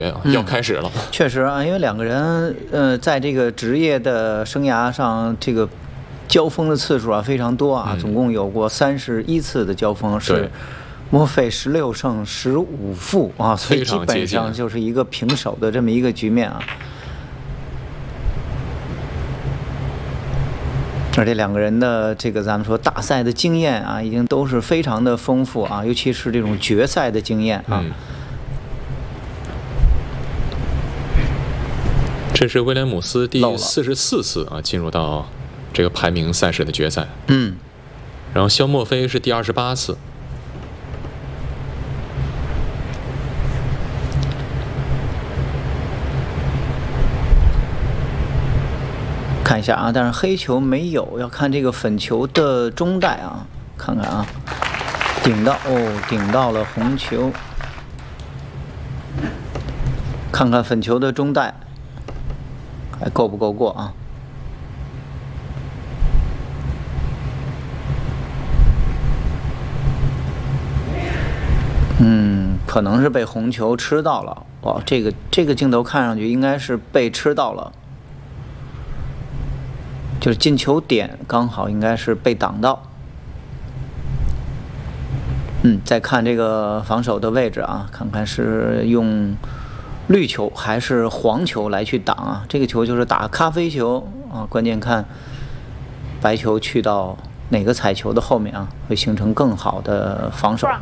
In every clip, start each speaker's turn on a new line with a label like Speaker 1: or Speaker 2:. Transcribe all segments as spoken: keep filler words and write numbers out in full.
Speaker 1: 要开始了。
Speaker 2: 嗯、确实啊，因为两个人呃，在这个职业的生涯上，这个交锋的次数啊非常多啊，嗯、总共有过三十一次的交锋，是墨菲十六胜十五负啊，所以基本上就是一个平手的这么一个局面啊。而且两个人的这个咱们说大赛的经验啊，已经都是非常的丰富啊，尤其是这种决赛的经验啊。
Speaker 1: 嗯、这是威廉姆斯第四十四次啊进入到这个排名赛事的决赛。
Speaker 2: 嗯，
Speaker 1: 然后肖墨菲是第二十八次。
Speaker 2: 看一下啊，但是黑球没有，要看这个粉球的中带啊，看看啊，顶到哦，顶到了红球，看看粉球的中带还够不够过啊？嗯，可能是被红球吃到了。哇，这个这个镜头看上去应该是被吃到了。就是进球点刚好应该是被挡到，嗯，再看这个防守的位置啊，看看是用绿球还是黄球来去挡啊？这个球就是打咖啡球啊，关键看白球去到哪个彩球的后面啊，会形成更好的防守。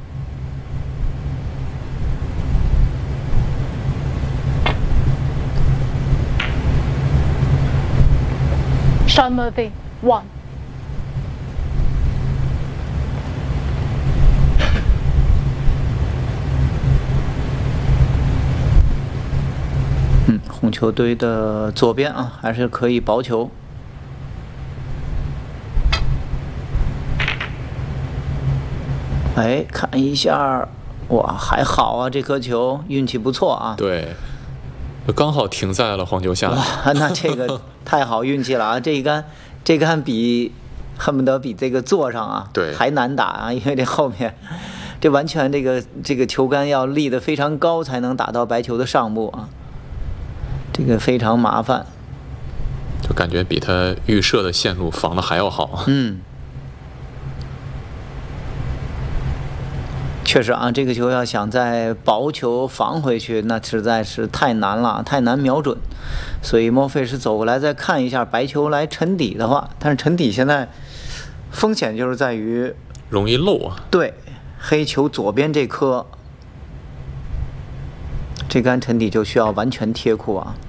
Speaker 3: Sean Murphy, one.
Speaker 2: 嗯，红球堆的左边啊，还是可以薄球。哎，看一下，哇，还好啊，这颗球运气不错啊。
Speaker 1: 对。刚好停在了黄球下。
Speaker 2: 哇，那这个太好运气了啊！这一杆，这杆比恨不得比这个坐上啊，
Speaker 1: 对，
Speaker 2: 还难打啊，因为这后面，这完全这个这个球杆要立得非常高才能打到白球的上部啊，这个非常麻烦。
Speaker 1: 就感觉比他预设的线路防的还要好。
Speaker 2: 嗯。确实啊，这个球要想在薄球防回去，那实在是太难了，太难瞄准。所以莫菲是走过来再看一下白球来沉底的话，但是沉底现在风险就是在于
Speaker 1: 容易漏啊。
Speaker 2: 对，黑球左边这颗，这杆沉底就需要完全贴库啊。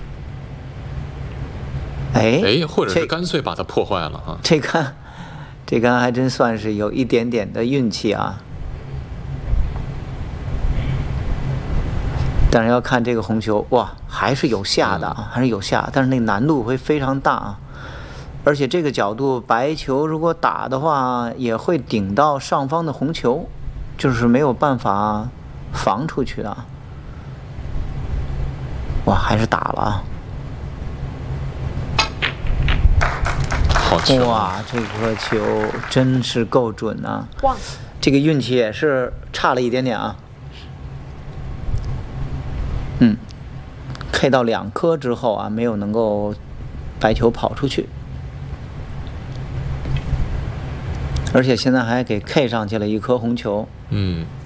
Speaker 2: 哎
Speaker 1: 哎，或者是干脆把它破坏了啊。
Speaker 2: 这杆，这杆还真算是有一点点的运气啊。但是要看这个红球，哇，还是有下的啊，还是有下，但是那个难度会非常大啊。而且这个角度，白球如果打的话，也会顶到上方的红球，就是没有办法防出去的。哇，还是打了啊！
Speaker 1: 好球！
Speaker 2: 哇，这颗球真是够准啊！
Speaker 3: 哇，
Speaker 2: 这个运气也是差了一点点啊。嗯 ，K 到两颗之后啊，没有能够白球跑出去，而且现在还给 K 上去了一颗红球。
Speaker 1: 嗯。